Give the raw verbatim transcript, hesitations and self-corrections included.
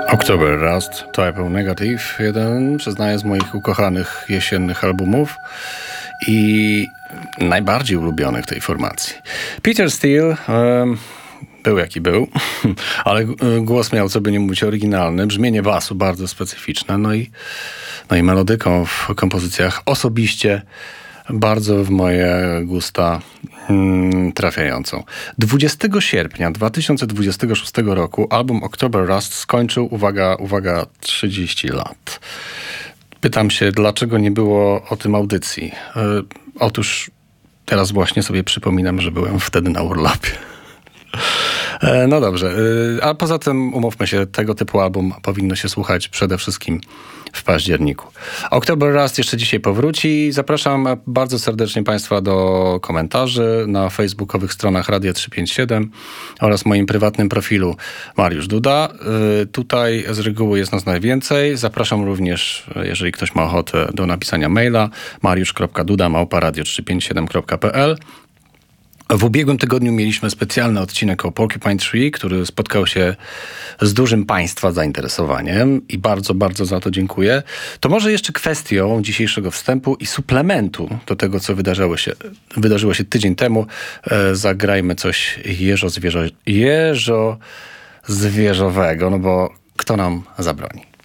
October Rust, Type Negative, jeden, przyznaję, z moich ukochanych jesiennych albumów i najbardziej ulubionych tej formacji. Peter Steele um, był jaki był, ale głos miał, co by nie mówić, oryginalny, brzmienie basu bardzo specyficzne, no i, no i melodyką w kompozycjach osobiście bardzo w moje gusta hmm, trafiającą. dwudziestego sierpnia dwa tysiące dwudziestego szóstego roku album October Rust skończył, uwaga, uwaga, trzydzieści lat. Pytam się, dlaczego nie było o tym audycji? Yy, otóż teraz właśnie sobie przypominam, że byłem wtedy na urlopie. No dobrze, a poza tym umówmy się, tego typu album powinno się słuchać przede wszystkim w październiku. October Rust jeszcze dzisiaj powróci. Zapraszam bardzo serdecznie Państwa do komentarzy na facebookowych stronach Radia trzysta pięćdziesiąt siedem oraz moim prywatnym profilu Mariusz Duda. Tutaj z reguły jest nas najwięcej. Zapraszam również, jeżeli ktoś ma ochotę, do napisania maila mariusz kropka duda małpa radio trzysta pięćdziesiąt siedem kropka p l. W ubiegłym tygodniu mieliśmy specjalny odcinek o Porcupine Tree, który spotkał się z dużym Państwa zainteresowaniem i bardzo, bardzo za to dziękuję. To może jeszcze kwestią dzisiejszego wstępu i suplementu do tego, co wydarzyło się, wydarzyło się tydzień temu, e, zagrajmy coś jeżo-zwierzo, jeżo-zwierzowego, no bo kto nam zabroni?